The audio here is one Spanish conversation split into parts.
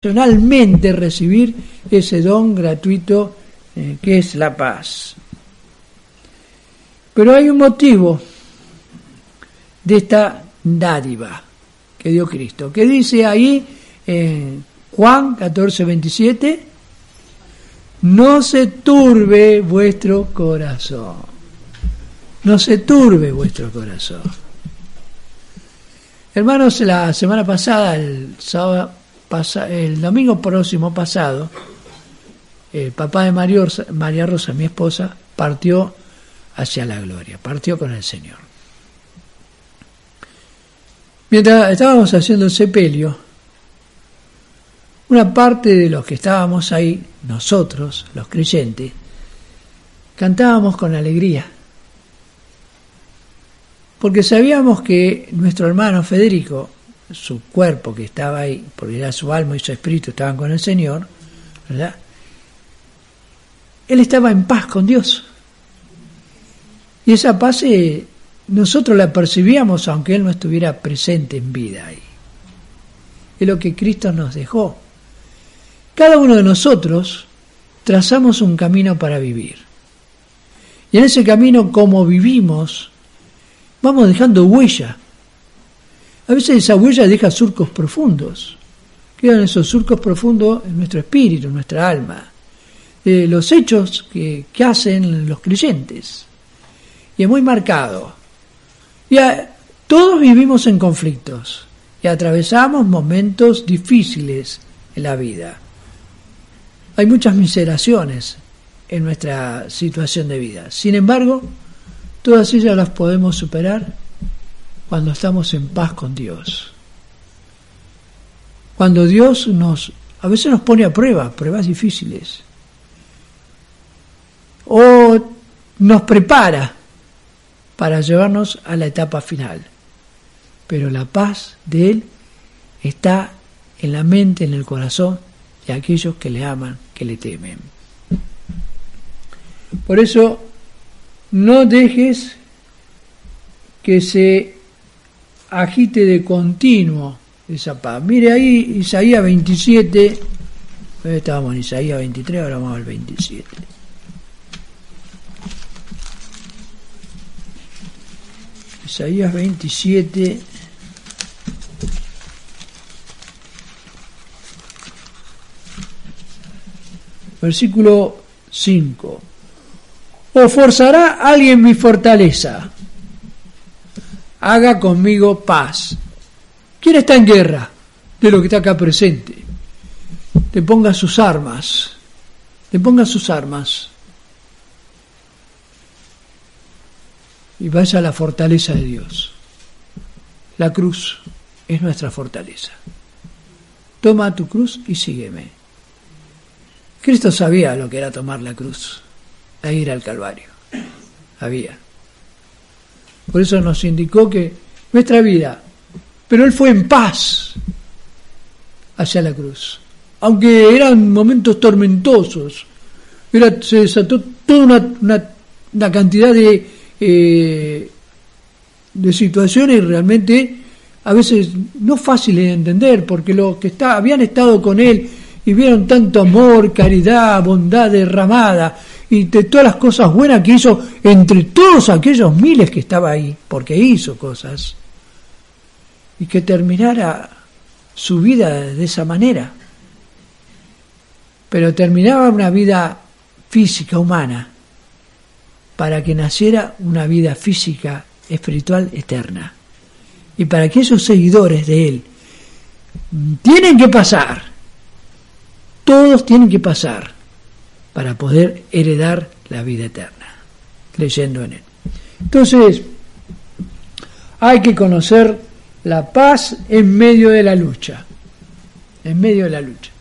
personalmente recibir ese don gratuito que es la paz. Pero hay un motivo de esta dádiva que dio Cristo, que dice ahí en Juan 14:27, no se turbe vuestro corazón. No se turbe vuestro corazón. Hermanos, la semana pasada, el domingo próximo pasado, el papá de María Rosa, mi esposa, partió hacia la gloria, partió con el Señor. Mientras estábamos haciendo el sepelio, una parte de los que estábamos ahí, nosotros, los creyentes, cantábamos con alegría, porque sabíamos que nuestro hermano Federico, su cuerpo que estaba ahí, porque era su alma y su espíritu estaban con el Señor, ¿verdad? Él estaba en paz con Dios. Y esa paz nosotros la percibíamos aunque Él no estuviera presente en vida ahí. Es lo que Cristo nos dejó. Cada uno de nosotros trazamos un camino para vivir. Y en ese camino, como vivimos, vamos dejando huella. A veces esa huella deja surcos profundos. Quedan esos surcos profundos en nuestro espíritu, en nuestra alma. Los hechos que hacen los creyentes. Y es muy marcado. Todos vivimos en conflictos y atravesamos momentos difíciles en la vida. Hay muchas miseraciones en nuestra situación de vida. Sin embargo, todas ellas las podemos superar cuando estamos en paz con Dios. Cuando Dios a veces nos pone a pruebas difíciles. O nos prepara para llevarnos a la etapa final. Pero la paz de Él está en la mente, en el corazón de aquellos que le aman, que le temen. Por eso, no dejes que se agite de continuo esa paz. Mire ahí Isaías 27, estábamos en Isaías 23, ahora vamos al 27. Isaías 27, versículo 5. ¿O forzará alguien mi fortaleza? Haga conmigo paz. ¿Quién está en guerra? De lo que está acá presente. Le ponga sus armas. Le ponga sus armas. Y vaya a la fortaleza de Dios. La cruz es nuestra fortaleza. Toma tu cruz y sígueme. Cristo sabía lo que era tomar la cruz e ir al Calvario. Sabía. Por eso nos indicó que nuestra vida, pero Él fue en paz hacia la cruz. Aunque eran momentos tormentosos, se desató toda una cantidad de situaciones realmente a veces no fáciles de entender, porque los que habían estado con Él y vieron tanto amor, caridad, bondad derramada y de todas las cosas buenas que hizo entre todos aquellos miles que estaba ahí, porque hizo cosas, y que terminara su vida de esa manera. Pero terminaba una vida física, humana, para que naciera una vida física, espiritual, eterna. Y para que esos seguidores de Él tienen que pasar, todos tienen que pasar, para poder heredar la vida eterna, creyendo en Él. Entonces, hay que conocer la paz en medio de la lucha. En medio de la lucha.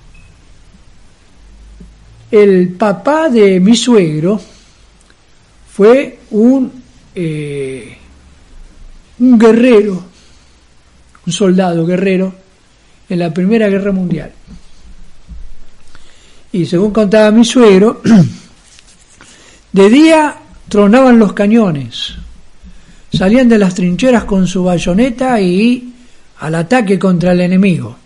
El papá de mi suegro fue un guerrero, un soldado guerrero en la Primera Guerra Mundial. Y según contaba mi suegro, de día tronaban los cañones, salían de las trincheras con su bayoneta y al ataque contra el enemigo.